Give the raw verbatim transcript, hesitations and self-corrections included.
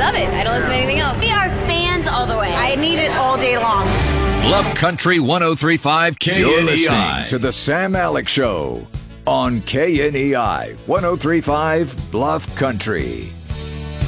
love it. I don't listen to anything else. We are fans all the way. I need it all day long. Bluff Country one oh three point five K N E I. You're listening to The Sam Alex Show on K N E I one oh three point five Bluff Country.